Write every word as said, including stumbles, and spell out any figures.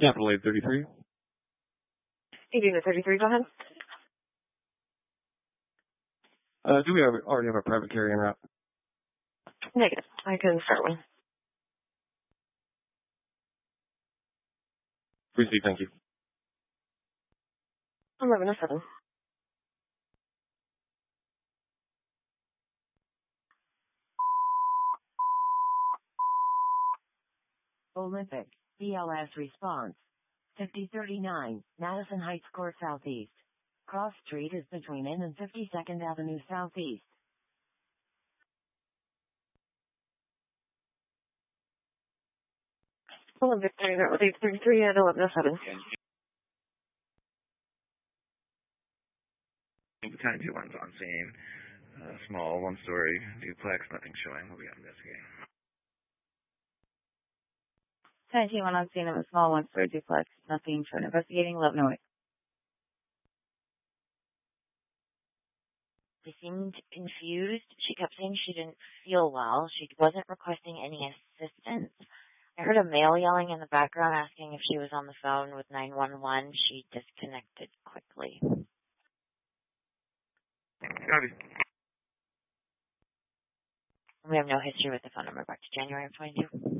Capital eight thirty-three. eighteen to thirty-three, go ahead. Uh, do we have, already have a private carrier en route? Negative. I can start one. Received, thank you. eleven oh seven. Olympic, B L S response. fifty thirty-nine, Madison Heights Court Southeast. Cross Street is between N and fifty-second Avenue Southeast. Olympic, starting out with eight thirty-three at eleven oh seven. Time two one's on scene. Uh, small, one-story duplex, nothing showing. We'll be investigating. ten T one on scene of a small one-story duplex. Nothing showing. Investigating eleven oh eight. She seemed confused. She kept saying she didn't feel well. She wasn't requesting any assistance. I heard a male yelling in the background asking if she was on the phone with nine one one. She disconnected quickly. Copy. We have no history with the phone number back to January of twenty-two.